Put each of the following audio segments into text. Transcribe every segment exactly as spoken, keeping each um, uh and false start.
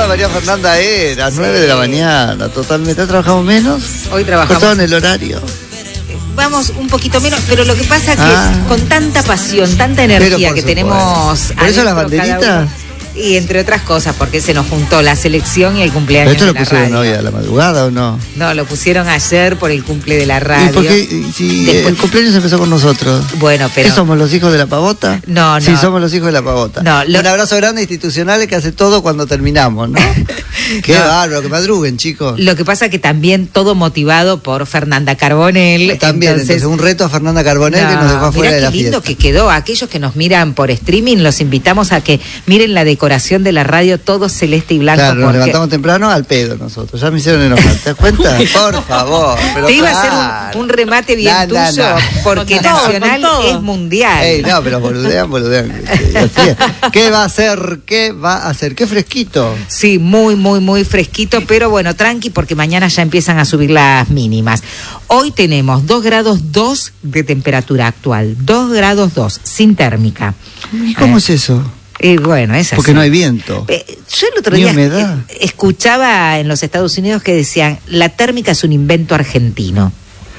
toda María Fernanda era, sí. nueve de la mañana, totalmente. ¿Trabajamos menos? Hoy trabajamos. ¿Cortaron el horario? Vamos un poquito menos, pero lo que pasa es que ah. con tanta pasión, tanta energía que tenemos. ¿Por eso las banderitas? Y entre otras cosas, porque se nos juntó la selección y el cumpleaños ¿Esto de lo la pusieron radio. hoy a la madrugada o no? No, lo pusieron ayer por el cumple de la radio. ¿Y por qué? Si Después... el cumpleaños empezó con nosotros. Bueno, pero... ¿Qué somos, los hijos de la pavota? No, no. Sí, somos los hijos de la pavota. No, lo... Un abrazo grande institucional que hace todo cuando terminamos, ¿no? Qué no. bárbaro, que madruguen, chicos. Lo que pasa que también todo motivado por Fernanda Carbonell. También, entonces, entonces un reto a Fernanda Carbonell no, que nos dejó afuera de la fiesta. Mirá qué lindo que quedó. Aquellos que nos miran por streaming, los invitamos a que miren la decoración de la radio, todo celeste y blanco. Claro, porque... nos levantamos temprano al pedo nosotros. Ya me hicieron enojar, ¿te das cuenta? Por favor. Pero te iba claro. a hacer un, un remate bien nah, tuyo, nah, nah. porque todo, Nacional es mundial. Ey, no, pero boludean, boludean. ¿Qué va a hacer? ¿Qué va a hacer? Qué fresquito. Sí, muy, muy, muy fresquito, pero bueno, tranqui, porque mañana ya empiezan a subir las mínimas. Hoy tenemos dos grados dos de temperatura actual, dos grados dos, sin térmica. ¿Y cómo eh. es eso? Y bueno, es así. Porque no hay viento. Eh, yo el otro Ni día humedad. eh, escuchaba en los Estados Unidos que decían, la térmica es un invento argentino.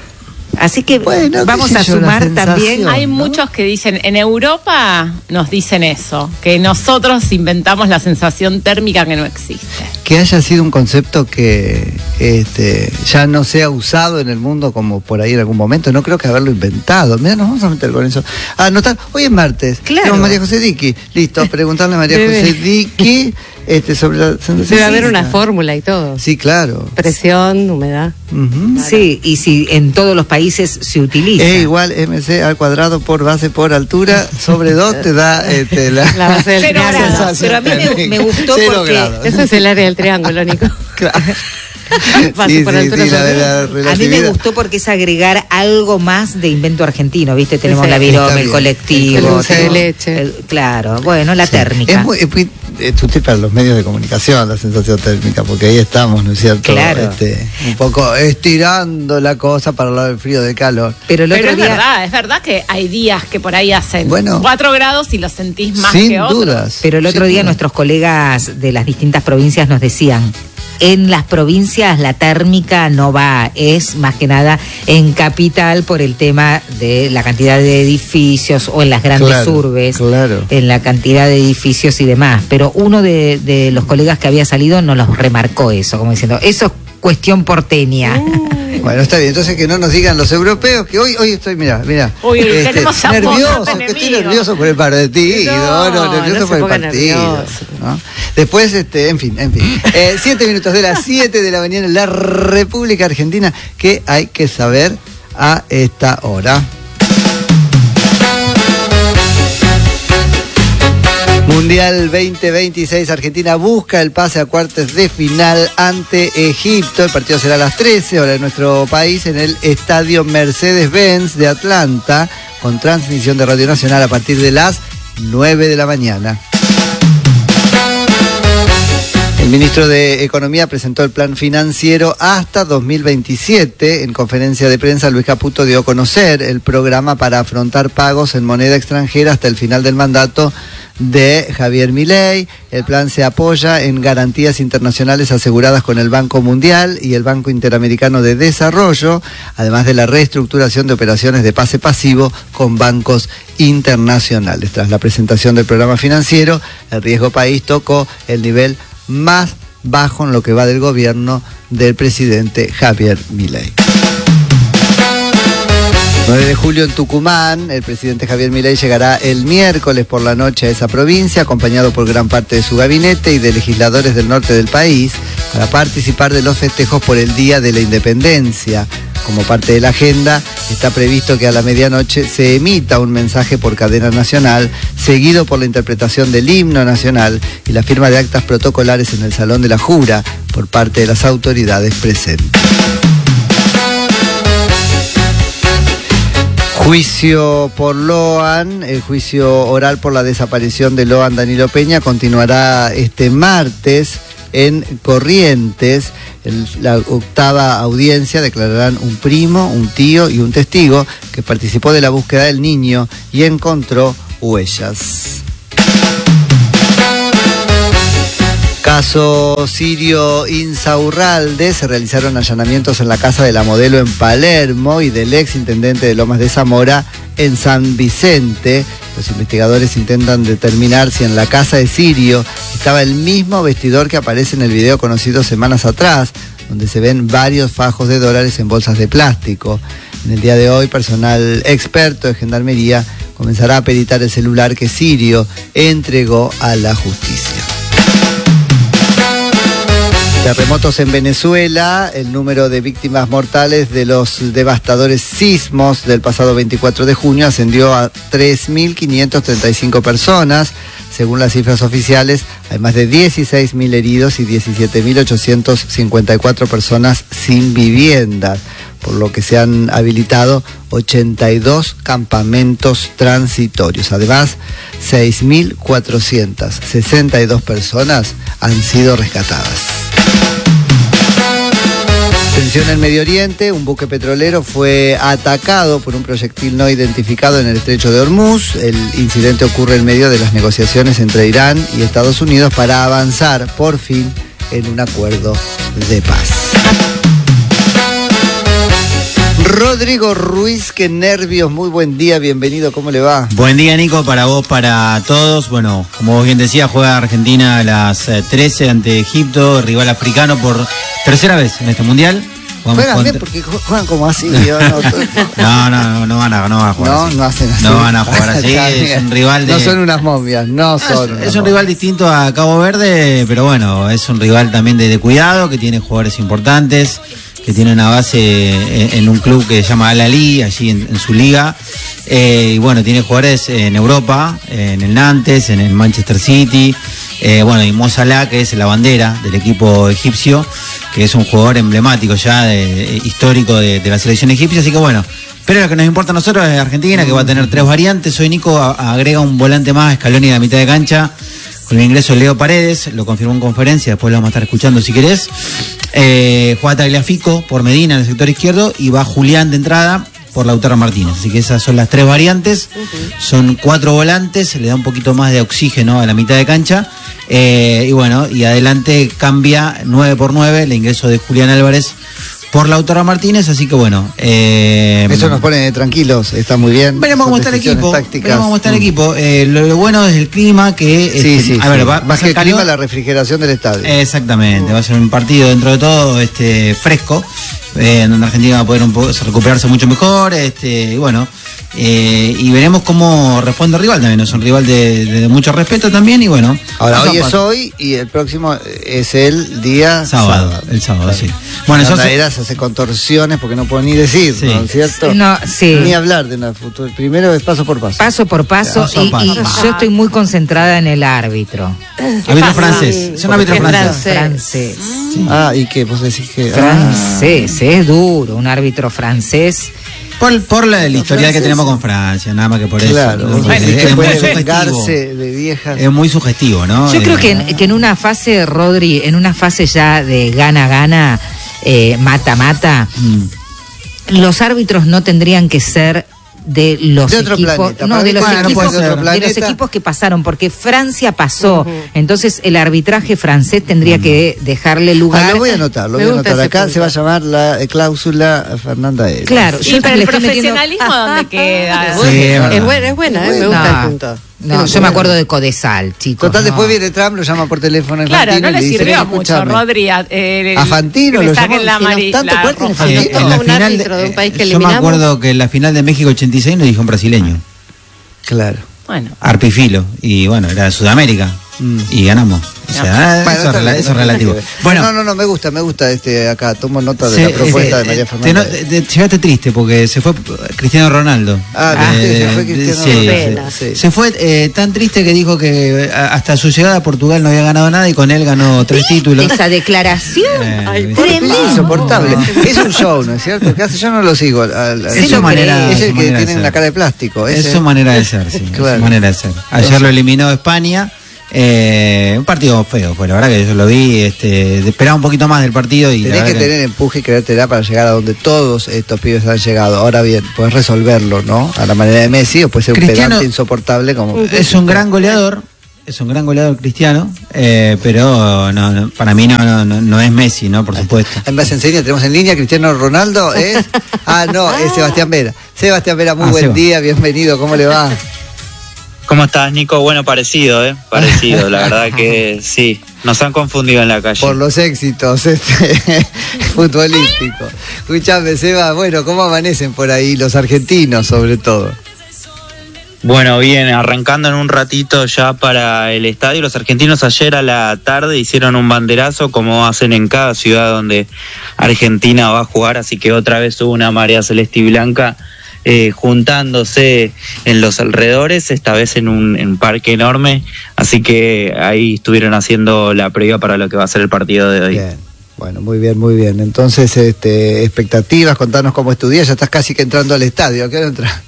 Así que bueno, vamos a sumar también. Hay ¿no? muchos que dicen, en Europa nos dicen eso, que nosotros inventamos la sensación térmica que no existe. Que haya sido un concepto que este, ya no sea usado en el mundo como por ahí en algún momento, no creo que haberlo inventado. Mira, nos vamos a meter con eso. Ah, no está, hoy es martes. Claro. Tenemos María José Diqui. Listo, preguntarle a María José Diqui este, sobre la sensación. Debe haber una fórmula y todo. Sí, claro. Presión, humedad. Uh-huh. Claro. Sí, y si en todos los países se utiliza. E igual mc al cuadrado por base por altura sobre dos te da este, la, la base del Cero triángulo. grados, pero a mí me, me gustó Cero porque... grados. Eso es el área del triángulo, Nico. Claro. Sí, por sí, sí, la de la a mí me gustó porque es agregar algo más de invento argentino, ¿viste? Tenemos sí, la virome, el colectivo. El dulce de tenemos, leche. El, claro, bueno, la sí. térmica. Es muy, es muy es útil para los medios de comunicación la sensación térmica, porque ahí estamos, ¿no es cierto? Claro. Este, un poco estirando la cosa para hablar del frío, del calor. Pero, el Pero otro es día... verdad, es verdad que hay días que por ahí hacen bueno, cuatro grados y lo sentís más sin que otros. dudas. Pero el otro sin día dudas. nuestros colegas de las distintas provincias nos decían, en las provincias la térmica no va, es más que nada en capital por el tema de la cantidad de edificios o en las grandes claro, urbes, claro. en la cantidad de edificios y demás. Pero uno de, de los colegas que había salido nos los remarcó eso, como diciendo, eso es cuestión porteña. Uh, bueno, está bien, entonces que no nos digan los europeos que hoy hoy estoy, mira, mira, uy, este, tenemos nervioso, que estoy nervioso por el partido, no, no, nervioso no por el partido, ¿no? Después, este, en fin, en fin, eh, siete minutos de las siete de la mañana en la República Argentina, que hay que saber a esta hora. Mundial veinte veintiséis, Argentina busca el pase a cuartos de final ante Egipto. El partido será a las trece, hora de nuestro país, en el estadio Mercedes-Benz de Atlanta, con transmisión de Radio Nacional a partir de las nueve de la mañana. El ministro de Economía presentó el plan financiero hasta dos mil veintisiete. En conferencia de prensa, Luis Caputo dio a conocer el programa para afrontar pagos en moneda extranjera hasta el final del mandato de Javier Milei. El plan se apoya en garantías internacionales aseguradas con el Banco Mundial y el Banco Interamericano de Desarrollo, además de la reestructuración de operaciones de pase pasivo con bancos internacionales. Tras la presentación del programa financiero, el Riesgo País tocó el nivel más bajo en lo que va del gobierno del presidente Javier Milei. nueve de julio en Tucumán, el presidente Javier Milei llegará el miércoles por la noche a esa provincia, acompañado por gran parte de su gabinete y de legisladores del norte del país, para participar de los festejos por el Día de la Independencia. Como parte de la agenda, está previsto que a la medianoche se emita un mensaje por cadena nacional, seguido por la interpretación del himno nacional y la firma de actas protocolares en el Salón de la Jura por parte de las autoridades presentes. Juicio por Loan, el juicio oral por la desaparición de Loan Danilo Peña continuará este martes en Corrientes. El, la octava audiencia declararán un primo, un tío y un testigo que participó de la búsqueda del niño y encontró huellas. Caso Sirio Insaurralde, se realizaron allanamientos en la casa de la modelo en Palermo y del ex intendente de Lomas de Zamora en San Vicente. Los investigadores intentan determinar si en la casa de Sirio estaba el mismo vestidor que aparece en el video conocido semanas atrás, donde se ven varios fajos de dólares en bolsas de plástico. En el día de hoy, personal experto de Gendarmería comenzará a peritar el celular que Sirio entregó a la justicia. Terremotos en Venezuela, el número de víctimas mortales de los devastadores sismos del pasado veinticuatro de junio ascendió a tres mil quinientas treinta y cinco personas. Según las cifras oficiales, hay más de dieciséis mil heridos y diecisiete mil ochocientas cincuenta y cuatro personas sin vivienda, por lo que se han habilitado ochenta y dos campamentos transitorios. Además, seis mil cuatrocientas sesenta y dos personas han sido rescatadas. Tensión en Medio Oriente, un buque petrolero fue atacado por un proyectil no identificado en el estrecho de Hormuz. El incidente ocurre en medio de las negociaciones entre Irán y Estados Unidos para avanzar por fin en un acuerdo de paz. Rodrigo Ruiz, qué nervios, muy buen día, bienvenido, ¿cómo le va? Buen día, Nico, para vos, para todos. Bueno, como vos bien decías, juega Argentina a las trece ante Egipto, rival africano por tercera vez en este mundial. Juegan contra... bien porque juegan como así. Yo no, no, no, no van a, no van a jugar no, así. No, hacen así. No van a jugar así, es un rival de... No son unas momias, no son. Es, es un rival distinto a Cabo Verde, pero bueno, es un rival también de, de cuidado, que tiene jugadores importantes, que tiene una base en, en un club que se llama Al-Ahly, allí en, en su liga. Eh, y bueno, tiene jugadores en Europa, en el Nantes, en el Manchester City. Eh, bueno, y Mo Salah, que es la bandera del equipo egipcio, que es un jugador emblemático ya, de, de, histórico de, de la selección egipcia. Así que bueno, pero lo que nos importa a nosotros es Argentina, que va a tener tres variantes. Hoy Nico a, agrega un volante más, Scaloni, a la mitad de cancha, con el ingreso de Leo Paredes, lo confirmó en conferencia, después lo vamos a estar escuchando si querés. Eh, juega Tagliafico por Medina en el sector izquierdo y va Julián de entrada por Lautaro Martínez. Así que esas son las tres variantes. Uh-huh. Son cuatro volantes, se le da un poquito más de oxígeno a la mitad de cancha. Eh, y bueno, y adelante cambia nueve por nueve el ingreso de Julián Álvarez por Lautaro Martínez, así que bueno. Eh, Eso nos pone tranquilos, está muy bien. Veremos cómo está el equipo. Veremos cómo está el equipo. Eh, lo, lo bueno es el clima, que sí, este, sí, a ver, sí. va, más va que el calor. clima, la refrigeración del estadio. Exactamente, va a ser un partido dentro de todo este fresco, eh, en donde Argentina va a poder un poco, recuperarse mucho mejor, este, y bueno. Eh, y veremos cómo responde el rival también, es un rival de, de, de mucho respeto también, y bueno. Ahora, hoy es hoy y el próximo es el día sábado, sábado. el sábado, claro. Sí. Bueno, eso se se hace contorsiones porque no puedo ni decir, sí. ¿No es cierto? No, sí. Ni hablar de una futura. Primero es paso por paso. Paso por paso, paso, y, paso. y yo estoy muy concentrada en el árbitro. Árbitro francés, es un árbitro francés. francés. Sí. Ah, ¿y qué? ¿Vos decís que...? Francés, ah. es duro, un árbitro francés. Por, por la, el historial que tenemos con Francia, nada más que por claro, eso. Bueno, es, es muy sugestivo. De viejas. Es muy sugestivo, ¿no? Yo eh, creo que en, que en una fase, Rodri, en una fase ya de gana-gana, eh, mata-mata, mm. los árbitros no tendrían que ser de los de otro equipos, planeta, no, de los, bueno, equipos de, otro de los equipos que pasaron, porque Francia pasó, uh-huh. entonces el arbitraje francés tendría uh-huh. que dejarle lugar. Ah, lo voy a anotar, lo voy a anotar. Acá punto. Se va a llamar la eh, cláusula Fernanda Eras. Claro, y pero el profesionalismo metiendo... ¿dónde queda? Sí, es, es buena, es buena, eh, me gusta no. el punto. No, yo me acuerdo de Codesal, chicos. Total, no. después viene Trump, lo llama por teléfono. Claro, Fantino, no le, le sirvió mucho, Rodri. Eh, a Fantino lo llamó. La mari, tanto la fuerte eh, en la un final árbitro de un país que yo eliminamos. me acuerdo que en la final de México ochenta y seis nos dijo un brasileño. Claro. Bueno. Arpifilo. Y bueno, era de Sudamérica. Mm. Y ganamos. O sea, no. bueno, eso, rela- eso es relativo. Bueno, no, no, no, me gusta, me gusta este acá. Tomo nota de se, la propuesta eh, de María Fernanda. Te, te, te llegaste triste porque se fue Cristiano Ronaldo. Ah, eh, se fue Cristiano sí, Ronaldo. Se, sí. se fue eh, tan triste que dijo que hasta su llegada a Portugal no había ganado nada y con él ganó tres títulos. Esa declaración. Eh, Ay, tremendo. Insoportable. Es un show, ¿no es cierto? ¿Qué hace? Yo no lo sigo. Al, al, es su manera, es el que tiene una cara de plástico. Es su manera de ser, sí. Claro. Es su manera de ser. Ayer Entonces, lo eliminó España. Eh, un partido feo fue, la verdad que yo lo vi, este, esperaba un poquito más del partido y tenés que, que tener empuje y creértela para llegar a donde todos estos pibes han llegado. Ahora bien, puedes resolverlo, ¿no? A la manera de Messi, o puede ser un pedante insoportable como... Es un gran goleador, es un gran goleador Cristiano, eh, pero no, no, para mí no, no, no, no es Messi, ¿no? Por supuesto. En base enseña, tenemos en línea Cristiano Ronaldo, ¿es? Ah, no, es Sebastián Vera. Sebastián Vera, muy ah, buen Seba. día, bienvenido, ¿cómo le va? ¿Cómo estás, Nico? Bueno, parecido, ¿eh? Parecido, la verdad que sí, nos han confundido en la calle. Por los éxitos este, futbolísticos. Escuchame, Seba, bueno, ¿cómo amanecen por ahí los argentinos, sobre todo? Bueno, bien, arrancando en un ratito ya para el estadio. Los argentinos ayer a la tarde hicieron un banderazo, como hacen en cada ciudad donde Argentina va a jugar, así que otra vez hubo una marea celeste y blanca Eh, juntándose en los alrededores, esta vez en un en parque enorme, así que ahí estuvieron haciendo la previa para lo que va a ser el partido de hoy. Bien. Bueno, muy bien, muy bien. Entonces, este, expectativas, contanos cómo es tu día, ya estás casi que entrando al estadio, ¿a qué hora entras?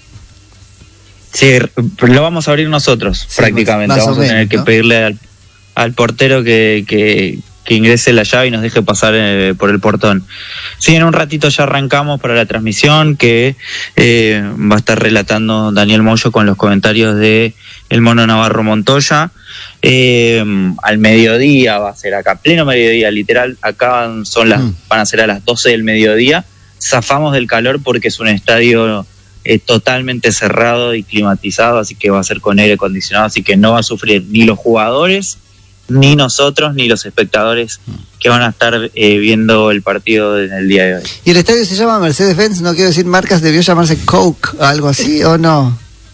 Sí, lo vamos a abrir nosotros, sí, prácticamente, más, más vamos a tener menos, que ¿no? pedirle al, al portero que, que que ingrese la llave y nos deje pasar eh, por el portón. Sí, en un ratito ya arrancamos para la transmisión que eh, va a estar relatando Daniel Moyo con los comentarios de el Mono Navarro Montoya. Eh, al mediodía va a ser acá, pleno mediodía, literal, acá son las, mm. van a ser a las doce del mediodía. Zafamos del calor porque es un estadio eh, totalmente cerrado y climatizado, así que va a ser con aire acondicionado, así que no va a sufrir ni los jugadores, ni nosotros, ni los espectadores que van a estar eh, viendo el partido en el día de hoy. ¿Y el estadio se llama Mercedes-Benz? No quiero decir marcas, ¿debió llamarse Coke, algo así, o no?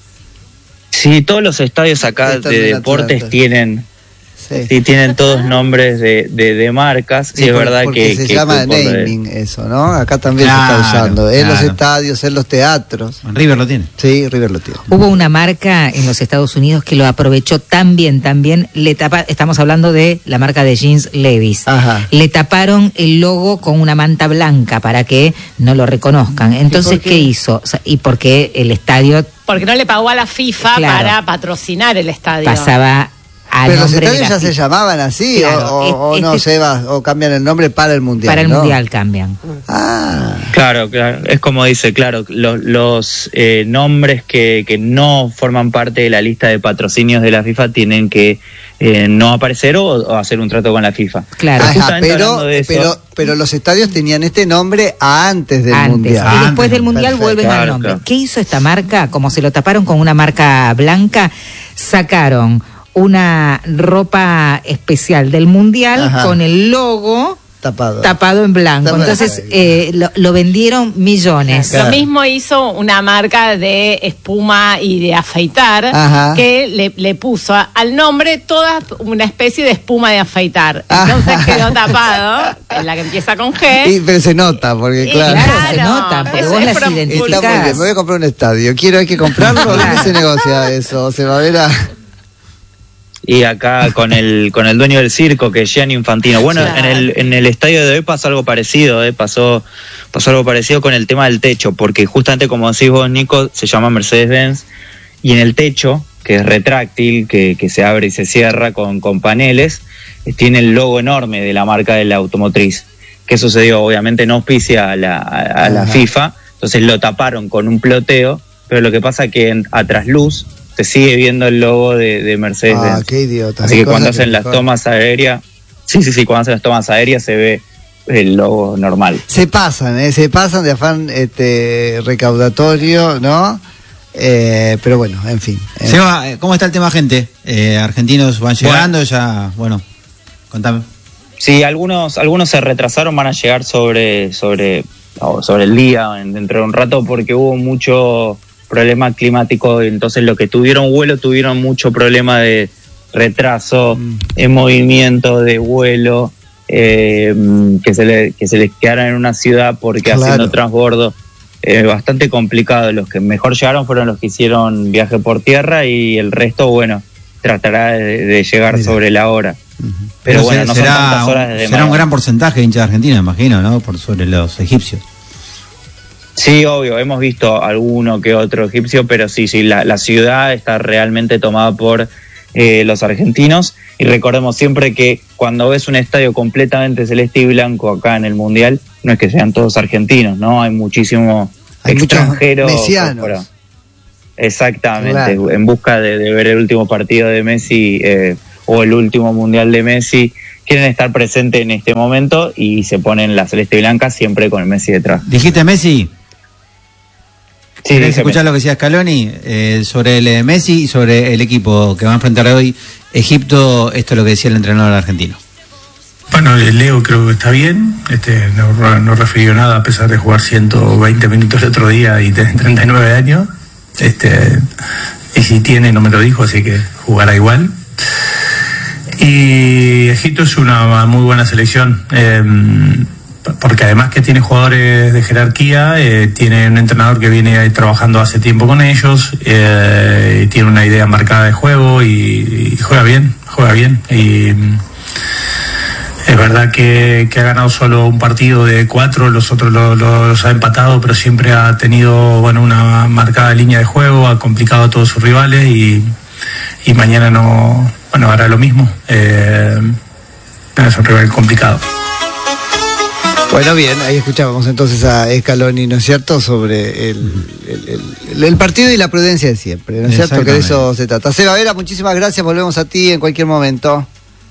Sí, todos los estadios acá de deportes Atlanta. tienen... Sí. sí, tienen todos nombres de, de, de marcas, sí, sí, es por, verdad que... se que, llama que naming de... eso, ¿no? Acá también claro, se está usando, en claro. los estadios, en los teatros. River lo tiene. Sí, River lo tiene. Hubo una marca en los Estados Unidos que lo aprovechó tan bien, tan bien, le tapa, estamos hablando de la marca de jeans Levi's. Ajá. Le taparon el logo con una manta blanca para que no lo reconozcan. Entonces, ¿qué? ¿qué hizo? O sea, y porque el estadio... Porque no le pagó a la FIFA claro, para patrocinar el estadio. Pasaba... Pero los estadios ya se llamaban así, claro, o, o, este, o no se va, o cambian el nombre para el mundial. Para el ¿no? mundial cambian. Ah. Claro, claro, es como dice, claro, los, los eh, nombres que, que no forman parte de la lista de patrocinios de la FIFA tienen que eh, no aparecer o, o hacer un trato con la FIFA. Claro, Ajá, pero, eso, pero, pero los estadios tenían este nombre antes del antes, mundial. Y antes, después del mundial perfecto. vuelven claro, al nombre. Claro. ¿Qué hizo esta marca? Como se lo taparon con una marca blanca, sacaron una ropa especial del mundial Ajá. con el logo tapado, tapado en blanco. Tapado. Entonces eh, lo, lo vendieron millones. Claro. Lo mismo hizo una marca de espuma y de afeitar Ajá. que le, le puso a, al nombre toda una especie de espuma de afeitar. Entonces Ajá. quedó tapado, en la que empieza con G. Y, pero se nota, porque claro. claro, se nota, porque vos las identificás. Está muy bien, me voy a comprar un estadio. Quiero, hay que comprarlo. ¿Cómo se negocia eso? Se va a ver a... Y acá con el con el dueño del circo, que es Gianni Infantino. Bueno, claro. en el en el estadio de hoy pasó algo parecido, eh, pasó pasó algo parecido con el tema del techo, porque justamente como decís vos, Nico, se llama Mercedes-Benz, y en el techo, que es retráctil, que, que se abre y se cierra con, con paneles, eh, tiene el logo enorme de la marca de la automotriz. ¿Qué sucedió? Obviamente no auspicia a la, a, a la FIFA, entonces lo taparon con un ploteo, pero lo que pasa es que en, a trasluz se sigue viendo el logo de, de Mercedes-Benz. Ah, qué idiota. Así que cuando hacen las tomas aéreas, sí, sí, sí, cuando hacen las tomas aéreas se ve el logo normal. Se pasan, ¿eh? Se pasan de afán este, recaudatorio, ¿no? Eh, pero bueno, en fin. Eh. Seba, ¿cómo está el tema, gente? Eh, argentinos van llegando, bueno. ya, bueno, contame. Sí, algunos algunos se retrasaron, van a llegar sobre sobre sobre el día, dentro de un rato, porque hubo mucho problema climático, entonces los que tuvieron vuelo tuvieron mucho problema de retraso, mm. en movimiento de vuelo, eh, que se le, que se les quedaran en una ciudad porque claro. haciendo transbordo, eh, bastante complicado. Los que mejor llegaron fueron los que hicieron viaje por tierra, y el resto, bueno, tratará de, de llegar Mira. sobre la hora. Uh-huh. Pero, Pero bueno, será, no son tantas horas de será un gran porcentaje de hinchas de Argentina, imagino, ¿no? Por sobre los egipcios. Sí, obvio, hemos visto alguno que otro egipcio, pero sí, sí, la, la ciudad está realmente tomada por eh, los argentinos, y recordemos siempre que cuando ves un estadio completamente celeste y blanco acá en el Mundial, no es que sean todos argentinos, ¿no? Hay muchísimo Hay extranjero. Mesianos. Exactamente, claro. En busca de, de ver el último partido de Messi eh, o el último mundial de Messi. Quieren estar presentes en este momento y se ponen la celeste y blanca siempre con el Messi detrás. ¿Dijiste Messi? Sí, ¿Querés escuchar lo que decía Scaloni eh, sobre el Messi y sobre el equipo que va a enfrentar hoy Egipto? Esto es lo que decía el entrenador argentino. Bueno, Leo creo que está bien, este, no, no refirió nada a pesar de jugar ciento veinte minutos el otro día y tener treinta y nueve años. Este, y si tiene, no me lo dijo, así que jugará igual. Y Egipto es una muy buena selección, eh, porque además que tiene jugadores de jerarquía, eh, tiene un entrenador que viene trabajando hace tiempo con ellos, eh, y tiene una idea marcada de juego y, y juega bien, juega bien. Y es verdad que, que ha ganado solo un partido de cuatro, los otros lo, lo, los ha empatado, pero siempre ha tenido, bueno, una marcada línea de juego, ha complicado a todos sus rivales y, y mañana no, bueno, hará lo mismo. Eh, es un rival complicado. Bueno, bien, ahí escuchábamos entonces a Scaloni, ¿no es cierto?, sobre el, el, el, el partido y la prudencia de siempre, ¿no es cierto?, que de eso se trata. Seba Vera, muchísimas gracias, volvemos a ti en cualquier momento.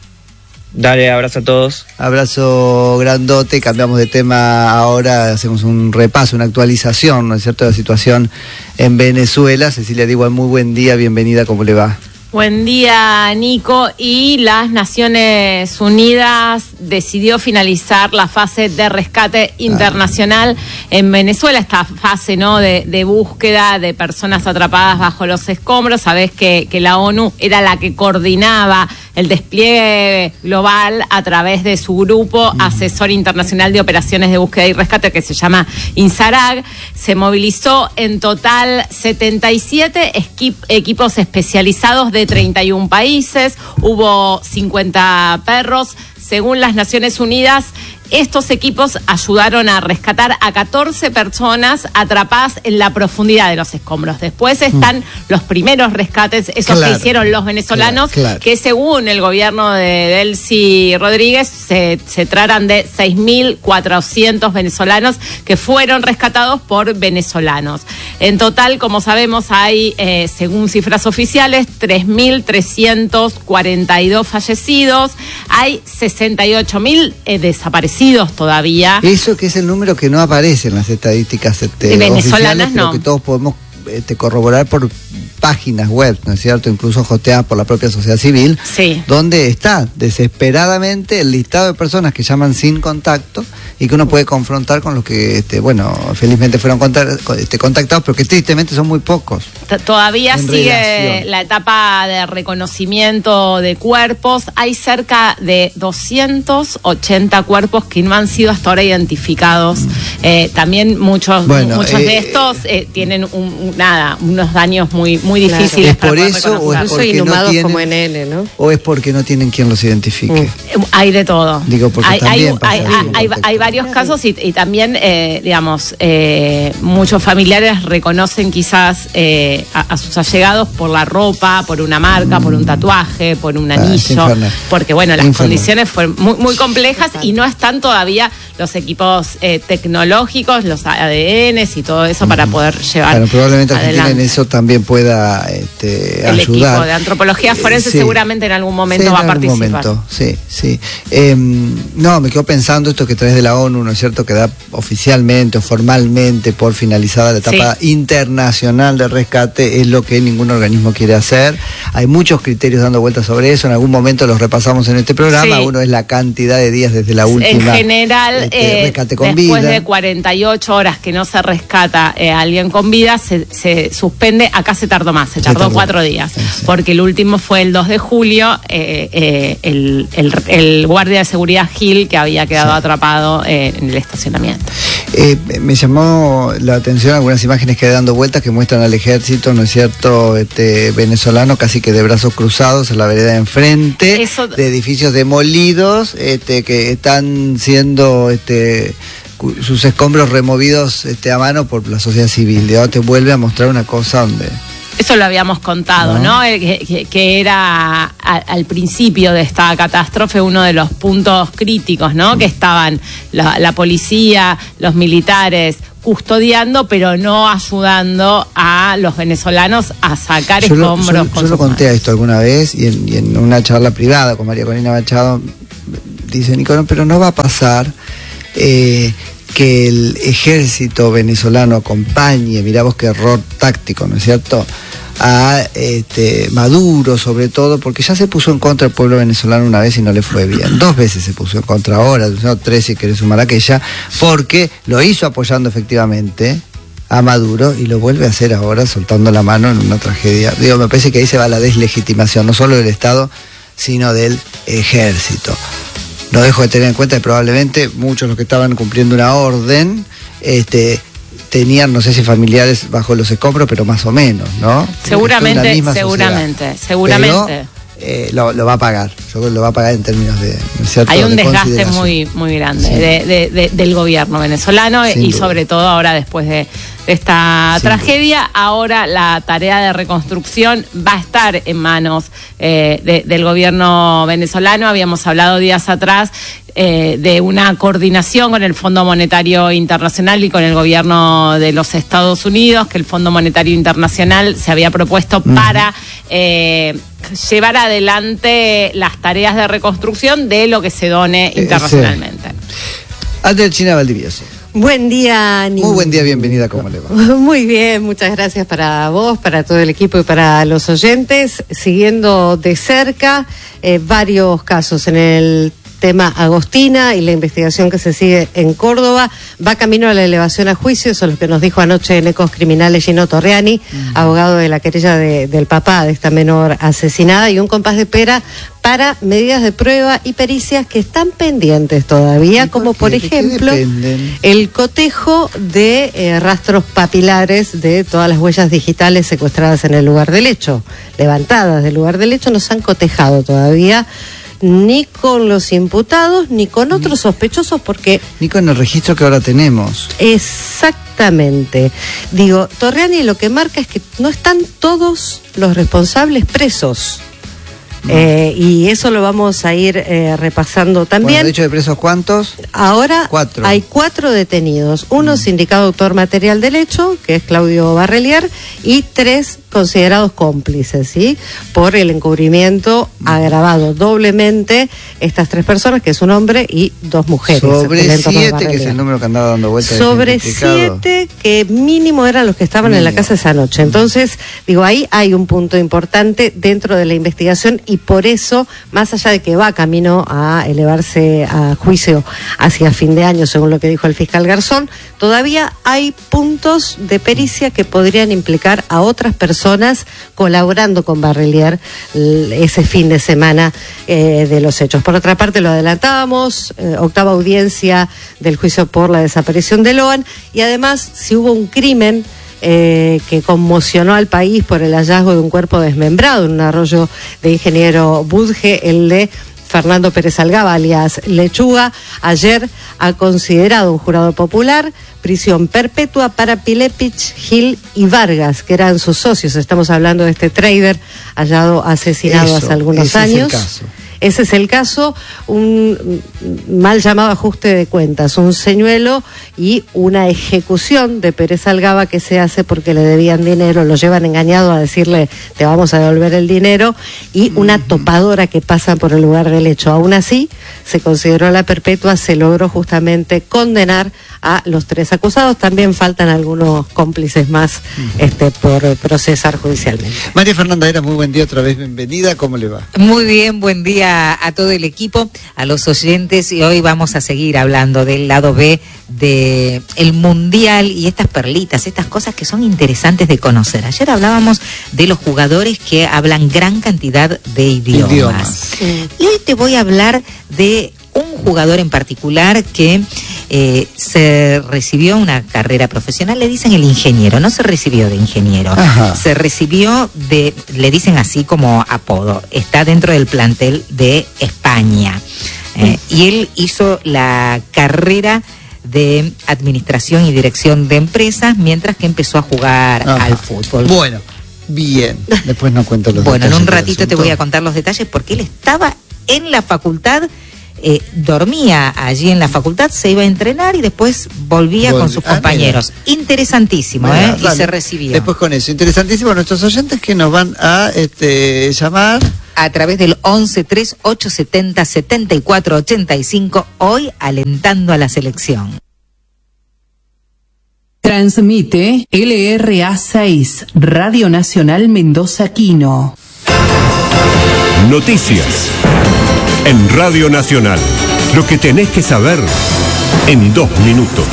Dale, abrazo a todos. Abrazo grandote, cambiamos de tema ahora, hacemos un repaso, una actualización, ¿no es cierto?, de la situación en Venezuela. Cecilia Digual, muy buen día, bienvenida, ¿cómo le va? Buen día, Nico. Y las Naciones Unidas decidió finalizar la fase de rescate internacional ah. en Venezuela, esta fase, ¿no?, de, de búsqueda de personas atrapadas bajo los escombros. Sabés que, que la ONU era la que coordinaba el despliegue global a través de su grupo mm. asesor internacional de operaciones de búsqueda y rescate, que se llama INSARAG. Se movilizó en total setenta y siete equip- equipos especializados de treinta y un países, hubo cincuenta perros. Según las Naciones Unidas, estos equipos ayudaron a rescatar a catorce personas atrapadas en la profundidad de los escombros. Después están mm. los primeros rescates, esos claro, que hicieron los venezolanos, claro, claro. que según el gobierno de Delcy Rodríguez se, se tratan de seis mil cuatrocientos venezolanos que fueron rescatados por venezolanos. En total, como sabemos, hay, eh, según cifras oficiales, tres mil trescientos cuarenta y dos fallecidos, hay sesenta y ocho mil eh, desaparecidos todavía. Eso que es el número que no aparece en las estadísticas este, de venezolanas, pero no. que todos podemos este, corroborar por páginas web, ¿no es cierto?, incluso hosteadas por la propia sociedad civil, sí. donde está desesperadamente el listado de personas que llaman sin contacto y que uno puede confrontar con los que, este, bueno, felizmente fueron contact- este, contactados, pero que tristemente son muy pocos. T- Todavía sigue relación. La etapa de reconocimiento de cuerpos. Hay cerca de doscientos ochenta cuerpos que no han sido hasta ahora identificados. Mm. Eh, también muchos, bueno, muchos eh, de estos eh, tienen un, un, nada, unos daños muy, muy difíciles. Claro. ¿Es por eso o es porque inhumados no tienen, como en N, ¿no? o es porque no tienen quien los identifique? Mm. Hay de todo. Digo, porque hay, también hay, pasa hay, así, hay, hay varios casos y, y también, eh, digamos, eh, muchos familiares reconocen quizás eh, a, a sus allegados por la ropa, por una marca, por un tatuaje, por un anillo, ah, porque bueno, las infernal. condiciones fueron muy, muy complejas y no están todavía los equipos eh, tecnológicos, los A D Ns y todo eso para poder llevar Claro, probablemente adelante. en eso también pueda este, el ayudar. equipo de antropología forense eh, sí. seguramente en algún momento sí, va en a participar. Momento. Sí, sí. Eh, no, me quedo pensando esto que traes de la ONU, ¿no es cierto?, que da oficialmente o formalmente por finalizada la etapa sí. internacional de rescate, es lo que ningún organismo quiere hacer. Hay muchos criterios dando vueltas sobre eso, en algún momento los repasamos en este programa. Sí. Uno es la cantidad de días desde la última. En general, este, eh, rescate con después vida. de cuarenta y ocho horas que no se rescata eh, a alguien con vida, se, se suspende. Acá se tardó más, se tardó, se tardó. cuatro días, sí, sí. porque el último fue el dos de julio, eh, eh, el, el, el guardia de seguridad Gil, que había quedado sí. atrapado eh, en el estacionamiento. Eh, me llamó la atención algunas imágenes que hay dando vueltas que muestran al ejército, ¿no es cierto?, este, venezolano casi que de brazos cruzados en la vereda de enfrente, Eso... de edificios demolidos, este, que están siendo este, sus escombros removidos este, a mano por la sociedad civil. De ahora te vuelve a mostrar una cosa donde... Eso lo habíamos contado, ¿no? ¿no? Que, que era a, al principio de esta catástrofe uno de los puntos críticos, ¿no? Que estaban la, la policía, los militares, custodiando, pero no ayudando a los venezolanos a sacar yo escombros. Lo, yo, con yo lo conté manos. a esto alguna vez y en, y en una charla privada con María Corina Machado dice Nico, no, pero no va a pasar eh, que el ejército venezolano acompañe, mirá vos qué error táctico, ¿no es cierto?, a este, Maduro sobre todo, porque ya se puso en contra del pueblo venezolano una vez y no le fue bien, dos veces se puso en contra ahora, no, tres si querés sumar aquella, porque lo hizo apoyando efectivamente a Maduro y lo vuelve a hacer ahora soltando la mano en una tragedia. Digo, me parece que ahí se va la deslegitimación, no solo del Estado, sino del ejército. No dejo de tener en cuenta que probablemente muchos de los que estaban cumpliendo una orden, este tenían, no sé si familiares bajo los escombros, pero más o menos, ¿no? Seguramente, seguramente, sociedad. seguramente. Pero, eh, lo, lo va a pagar, yo creo que lo va a pagar en términos de, ¿no es cierto?, hay un de desgaste muy muy grande sí. de, de, de, del gobierno venezolano Sin y duda. sobre todo ahora después de, de esta Sin tragedia, duda. ahora la tarea de reconstrucción va a estar en manos eh, de, del gobierno venezolano. Habíamos hablado días atrás Eh, de una coordinación con el Fondo Monetario Internacional y con el gobierno de los Estados Unidos, que el Fondo Monetario Internacional se había propuesto uh-huh. para eh, llevar adelante las tareas de reconstrucción de lo que se done eh, internacionalmente. Sí. Adelchina Valdivieso. Buen día, Nico. Muy buen día, bienvenida, ¿cómo le va? Muy bien, muchas gracias para vos, para todo el equipo y para los oyentes. Siguiendo de cerca eh, varios casos en el tema Agostina y la investigación que se sigue en Córdoba, va camino a la elevación a juicio, eso es lo que nos dijo anoche en Ecos Criminales Gino Torriani, uh-huh. abogado de la querella de, del papá de esta menor asesinada, y un compás de espera para medidas de prueba y pericias que están pendientes todavía, como por ejemplo el cotejo de eh, rastros papilares de todas las huellas digitales secuestradas en el lugar del hecho, levantadas del lugar del hecho, no se han cotejado todavía ni con los imputados, ni con otros sospechosos, porque... Ni con el registro que ahora tenemos. Exactamente. Digo, Torriani lo que marca es que no están todos los responsables presos. Eh, y eso lo vamos a ir eh, repasando también. Bueno, de hecho, ¿de presos cuántos? Ahora cuatro. Hay cuatro detenidos. Uno mm. sindicado autor material del hecho, que es Claudio Barrelier, y tres considerados cómplices, ¿sí? Por el encubrimiento mm. agravado doblemente, estas tres personas, que es un hombre y dos mujeres. Sobre siete, que es el número que andaba dando vueltas. Sobre siete, que mínimo eran los que estaban mínimo. en la casa esa noche. Entonces, digo, ahí hay un punto importante dentro de la investigación, y por eso, más allá de que va camino a elevarse a juicio hacia fin de año, según lo que dijo el fiscal Garzón, todavía hay puntos de pericia que podrían implicar a otras personas colaborando con Barrelier ese fin de semana eh, de los hechos. Por otra parte, lo adelantábamos, eh, octava audiencia del juicio por la desaparición de Loan, y además, si hubo un crimen Eh, que conmocionó al país por el hallazgo de un cuerpo desmembrado en un arroyo de Ingeniero Budge, el de Fernando Pérez Algaba, alias Lechuga, ayer ha considerado un jurado popular prisión perpetua para Pilepich, Gil y Vargas, que eran sus socios. Estamos hablando de este trader hallado asesinado Eso, hace algunos ese años. Es el caso. Ese es el caso, un mal llamado ajuste de cuentas, un señuelo y una ejecución de Pérez Algaba que se hace porque le debían dinero, lo llevan engañado a decirle te vamos a devolver el dinero, y una topadora que pasa por el lugar del hecho. Aún así, se consideró la perpetua, se logró justamente condenar a los tres acusados. También faltan algunos cómplices más este, por procesar judicialmente. María Fernanda Era, muy buen día otra vez, bienvenida, ¿cómo le va? Muy bien, buen día a todo el equipo, a los oyentes, y hoy vamos a seguir hablando del lado B de el Mundial y estas perlitas, estas cosas que son interesantes de conocer. Ayer hablábamos de los jugadores que hablan gran cantidad de idiomas. idiomas. Sí. Y hoy te voy a hablar de un jugador en particular que eh, se recibió una carrera profesional, le dicen el ingeniero, no se recibió de ingeniero, Ajá. se recibió de, le dicen así como apodo, está dentro del plantel de España, eh, y él hizo la carrera de administración y dirección de empresas mientras que empezó a jugar Ajá. al fútbol. Bueno, bien, después nos cuento los bueno, detalles. Bueno, en un ratito te voy a contar los detalles porque él estaba en la facultad eh, dormía allí en la facultad, se iba a entrenar y después volvía Vol- con sus ah, compañeros. Mira. Interesantísimo, bueno, ¿eh? Dale. Y se recibió. Después con eso, interesantísimo, nuestros oyentes que nos van a este, llamar a través del once tres ocho setenta setenta y cuatro ochenta y cinco, hoy alentando a la selección. Transmite L R A seis, Radio Nacional Mendoza Quino. Noticias en Radio Nacional. Lo que tenés que saber en dos minutos.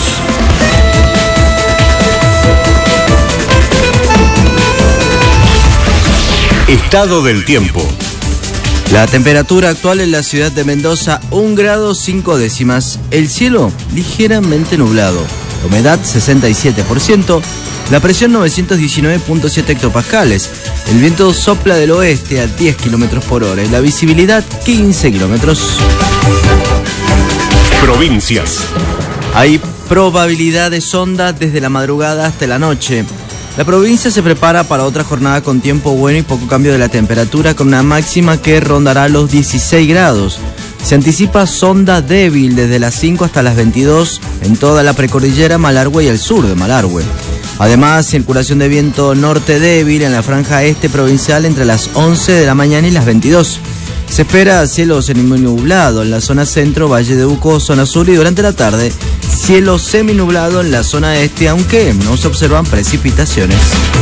Estado del tiempo. La temperatura actual en la ciudad de Mendoza, un grado cinco décimas. El cielo ligeramente nublado. La humedad sesenta y siete por ciento. La presión novecientos diecinueve punto siete hectopascales. El viento sopla del oeste a diez kilómetros por hora y la visibilidad quince kilómetros. Provincias. Hay probabilidades hondas desde la madrugada hasta la noche. La provincia se prepara para otra jornada con tiempo bueno y poco cambio de la temperatura, con una máxima que rondará los dieciséis grados. Se anticipa sonda débil desde las cinco hasta las veintidós en toda la precordillera Malargüe y el sur de Malargüe. Además, circulación de viento norte débil en la franja este provincial entre las once de la mañana y las veintidós. Se espera cielo seminublado en la zona centro, Valle de Uco, zona sur, y durante la tarde cielo seminublado en la zona este, aunque no se observan precipitaciones.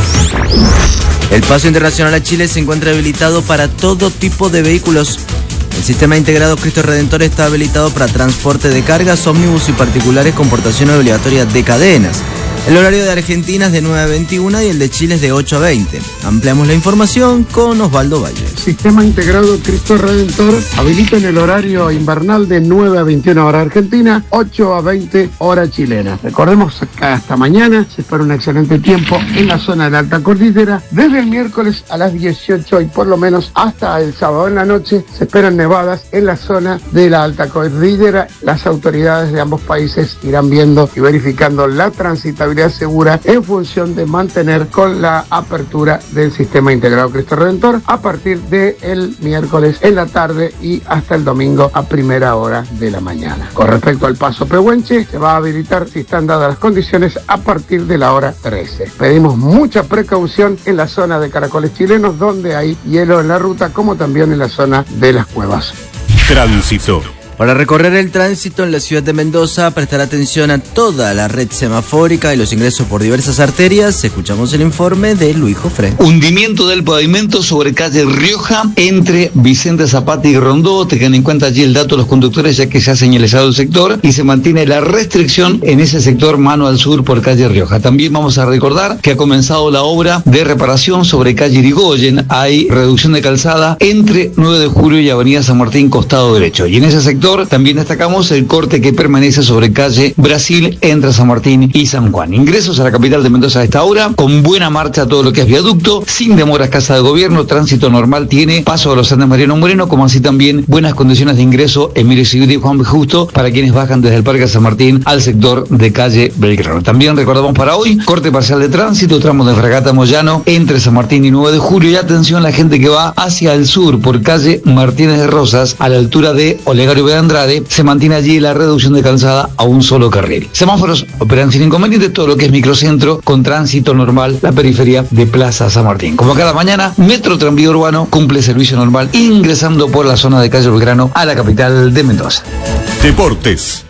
El paso internacional a Chile se encuentra habilitado para todo tipo de vehículos. El sistema integrado Cristo Redentor está habilitado para transporte de cargas, ómnibus y particulares con portación obligatoria de cadenas. El horario de Argentina es de nueve a veintiuna y el de Chile es de ocho a veinte. Ampliamos la información con Osvaldo Valle. Sistema integrado Cristo Redentor habilita en el horario invernal de nueve a veintiuna hora argentina, ocho a veinte hora chilena. Recordemos que hasta mañana se espera un excelente tiempo en la zona de la Alta Cordillera. Desde el miércoles a las dieciocho y por lo menos hasta el sábado en la noche se esperan nevadas en la zona de la Alta Cordillera. Las autoridades de ambos países irán viendo y verificando la transitabilidad segura en función de mantener con la apertura del sistema integrado Cristo Redentor a partir del miércoles en la tarde y hasta el domingo a primera hora de la mañana. Con respecto al paso Pehuenche, se va a habilitar, si están dadas las condiciones, a partir de la hora trece. Pedimos mucha precaución en la zona de Caracoles Chilenos, donde hay hielo en la ruta, como también en la zona de las cuevas. Tránsito. Para recorrer el tránsito en la ciudad de Mendoza, prestar atención a toda la red semafórica y los ingresos por diversas arterias. Escuchamos el informe de Luis Jofré. Hundimiento del pavimento sobre calle Rioja entre Vicente Zapata y Rondó. Tengan en cuenta allí el dato de los conductores, ya que se ha señalizado el sector y se mantiene la restricción en ese sector mano al sur por calle Rioja. También vamos a recordar que ha comenzado la obra de reparación sobre calle Irigoyen. Hay reducción de calzada entre nueve de julio y avenida San Martín, costado derecho. Y en ese sector también destacamos el corte que permanece sobre calle Brasil entre San Martín y San Juan. Ingresos a la capital de Mendoza a esta hora, con buena marcha todo lo que es viaducto, sin demoras Casa de Gobierno, tránsito normal tiene paso a los Andes Mariano Moreno, como así también buenas condiciones de ingreso Emilio Civil y Juan B. Justo para quienes bajan desde el Parque San Martín al sector de calle Belgrano. También recordamos para hoy, corte parcial de tránsito, tramo de Fragata Moyano entre San Martín y nueve de julio, y atención la gente que va hacia el sur por calle Martínez de Rosas a la altura de Olegario Bean Andrade, se mantiene allí la reducción de calzada a un solo carril. Semáforos operan sin inconvenientes, todo lo que es microcentro con tránsito normal, la periferia de Plaza San Martín. Como cada mañana, Metro Tranvía Urbano cumple servicio normal ingresando por la zona de calle Belgrano a la capital de Mendoza. Deportes.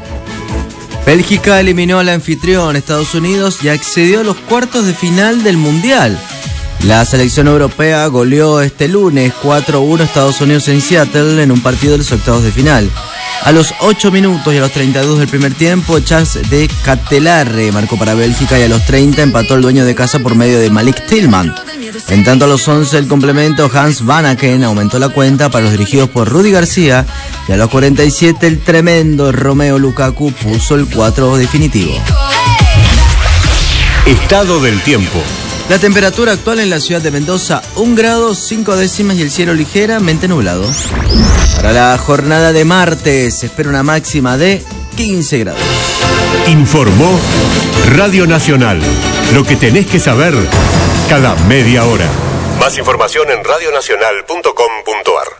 Bélgica eliminó al anfitrión Estados Unidos y accedió a los cuartos de final del Mundial. La selección europea goleó este lunes cuatro a uno a Estados Unidos en Seattle en un partido de los octavos de final. A los ocho minutos y a los treinta y dos del primer tiempo, Charles de Catelarre marcó para Bélgica y a los treinta empató el dueño de casa por medio de Malik Tillman. En tanto a los once del complemento, Hans Van Aken aumentó la cuenta para los dirigidos por Rudy García y a los cuarenta y siete el tremendo Romeo Lukaku puso el cuatro definitivo. Estado del tiempo. La temperatura actual en la ciudad de Mendoza, un grado cinco décimas y el cielo ligeramente nublado. Para la jornada de martes se espera una máxima de quince grados. Informó Radio Nacional. Lo que tenés que saber cada media hora. Más información en radionacional punto com punto ar.